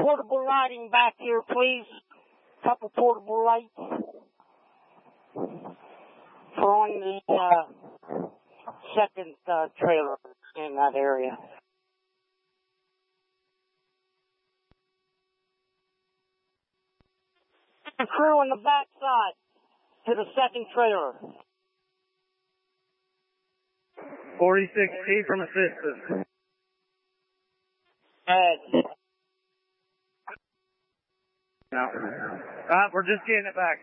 portable lighting back here, please. Couple portable lights for on the second trailer in that area. The crew on the back side to the second trailer. 46 Chief from assistance. Ed. No. We're just getting it back.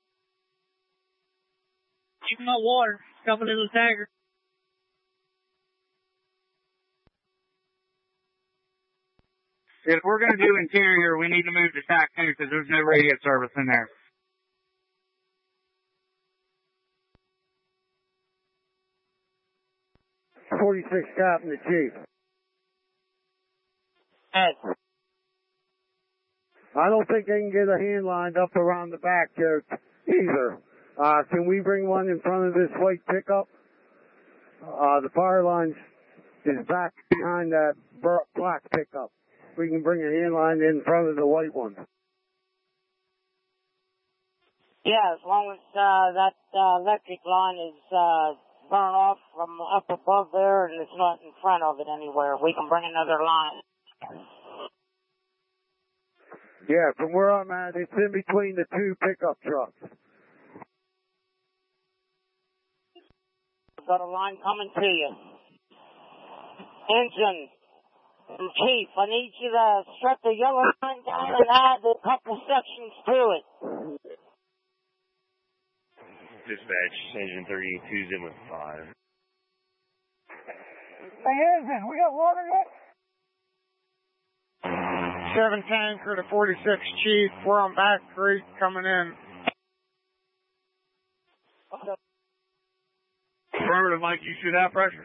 Keep my water coming in the tanker. If we're going to do interior, we need to move to TAC 2 because there's no radio service in there. .46 Captain to Chief. Ed. I don't think they can get a hand lined up around the back there either. Can we bring one in front of this white pickup? The fire line is back behind that black pickup. We can bring a hand line in front of the white one. Yeah, as long as that electric line is burn off from up above there and it's not in front of it anywhere, we can bring another line. Yeah, from where I'm at, it's in between the two pickup trucks. Got a line coming to you. Engine. Chief, I need you to strip the yellow line down and add a couple sections to it. Dispatch, engine 32's in with 5. Hey, engine, we got water yet? 7 tanker to 46 Chief. We're on Back Creek coming in. Okay. Affirmative, Mike, you should have pressure.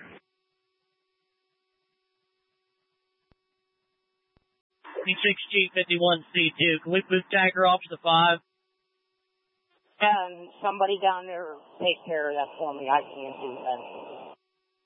26 Chief 51 C2. Can we move tanker off to the 5? And somebody down there take care of that for me. I can't do that.